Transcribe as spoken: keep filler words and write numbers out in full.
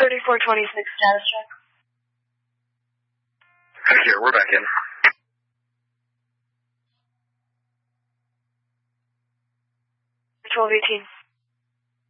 thirty-four twenty-six status check. Here, we're back in. twelve eighteen.